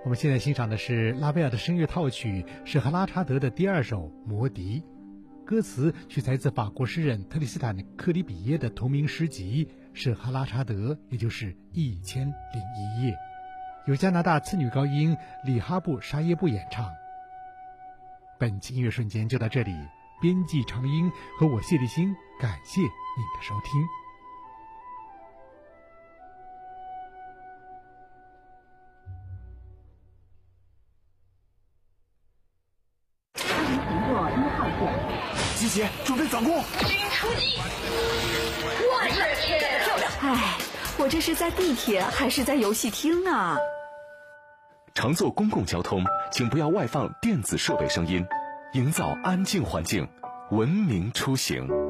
我们现在欣赏的是拉威尔的声乐套曲，是和拉查德的第二首《魔笛》，歌词取材自法国诗人特里斯坦·克里比耶的同名诗集，是和拉查德，也就是1001夜，由加拿大次女高音里哈布·沙耶布演唱。本期音乐瞬间就到这里，编辑长音和我谢立新，感谢您的收听。 集结，准备转攻！ 请出击！我的天，漂亮！ 哎，我这是在地铁还是在游戏厅啊？ 乘坐公共交通，请不要外放电子设备声音，营造安静环境，文明出行。